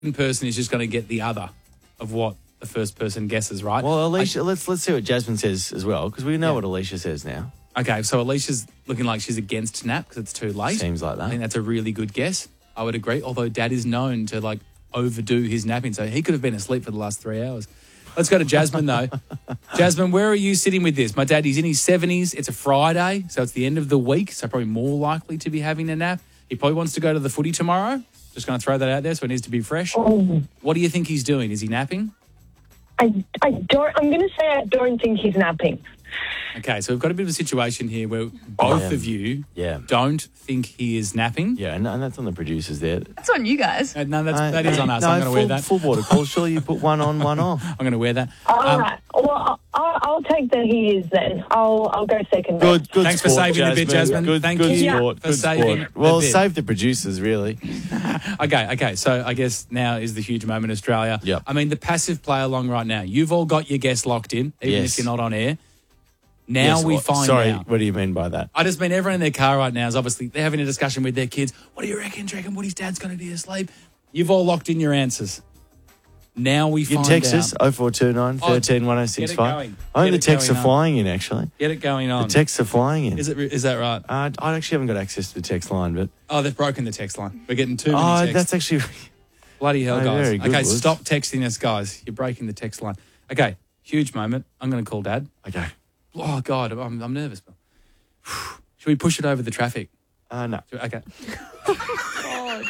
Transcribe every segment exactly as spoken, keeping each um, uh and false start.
person is just going to get the other of what the first person guesses, right? Well, Alicia, I, let's let's see what Jasmine says as well, because we know yeah. what Alicia says now. Okay, so Alicia's looking like she's against nap because it's too late. Seems like that. I think that's a really good guess. I would agree, although Dad is known to, like, overdo his napping, so he could have been asleep for the last three hours. Let's go to Jasmine, though. Jasmine, where are you sitting with this? My dad, he's in his seventies. It's a Friday, so it's the end of the week, so probably more likely to be having a nap. He probably wants to go to the footy tomorrow. Just going to throw that out there so it needs to be fresh. Oh. What do you think he's doing? Is he napping? I, I don't, I'm going to say I don't think he's napping. Okay, so we've got a bit of a situation here where both yeah. of you yeah. don't think he is napping. Yeah, and, and that's on the producers there. That's on you guys. Uh, no, that's, uh, that is on us. No, I'm going to wear that. Full border call. Surely you put one on, one off. I'm going to wear that. All um, right. Well, I'll, I'll take that he is then. I'll I'll go second. Good, good Thanks sport, for saving Jasmine. the bit, Jasmine. Good, Thank good you sport, for good saving sport. the Well, bit. save the producers, really. okay, okay. So I guess now is the huge moment, Australia. Yep. I mean, the passive play along right now. You've all got your guests locked in, even yes. if you're not on air. Now yes, we what, find sorry, out. What do you mean by that? I just mean everyone in their car right now is obviously, they're having a discussion with their kids. What do you reckon? Do you reckon Woody's dad's going to be asleep? You've all locked in your answers. Now we you find text out. us oh four two nine, one three one oh six five. I think the texts are on. flying in, actually. Get it going on. The texts are flying in. Is it? Is that right? Uh, I actually haven't got access to the text line, but... Oh, they've broken the text line. We're getting too many Oh, texts. that's actually... Bloody hell, oh, guys. very good, Okay, Woods. stop texting us, guys. You're breaking the text line. Okay, huge moment. I'm going to call Dad. Okay. Oh, God, I'm, I'm nervous. Should we push it over the traffic? Uh, no. We, okay. God.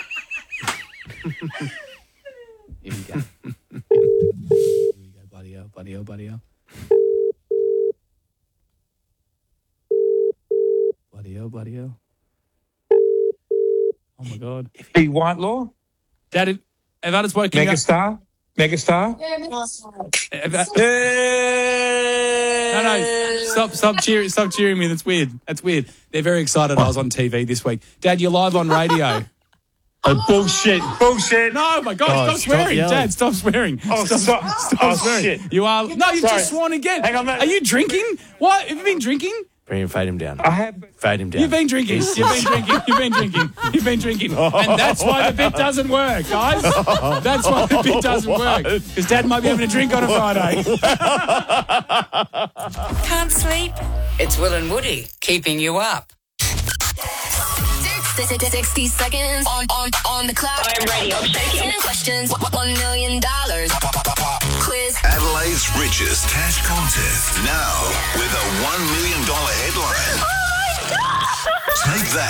Here we go. Here we go, bloody hell, bloody hell, bloody hell. Bloody hell, bloody hell. Oh, my God. P. Whitelaw, Dad, have have I just woken up? Megastar, Megastar. Have I- No, no, stop, stop cheering, stop cheering me. That's weird. That's weird. They're very excited I was on T V this week. Dad, you're live on radio. Oh, bullshit, bullshit. No, my God, Oh, stop stop swearing. yelling. Dad, stop swearing. Oh, stop, stop. stop Oh, swearing. shit. You are, no, you've Sorry. just sworn again. Hang on, mate. Are you drinking? What? Have you been drinking? Bring him, fade him down. I have. Fade him down. You've been drinking. You've been drinking. You've been drinking. You've been drinking. And that's why the bit doesn't work, guys. That's why the bit doesn't work. Because Dad might be having a drink on a Friday. Can't sleep? It's Will and Woody keeping you up. sixty seconds on, on, on the clock. I'm ready. I'm shaking. ten questions, one million dollars. Quiz. Adelaide's richest cash contest now with a one million dollars headline. Oh my God! Take that.